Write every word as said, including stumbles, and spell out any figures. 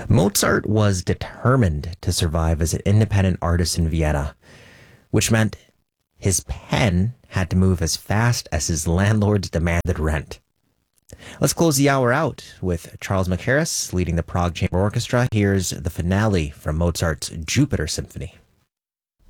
Mozart was determined to survive as an independent artist in Vienna, which meant his pen had to move as fast as his landlords demanded rent. Let's close the hour out with Charles Mackerras leading the Prague Chamber Orchestra. Here's the finale from Mozart's Jupiter Symphony.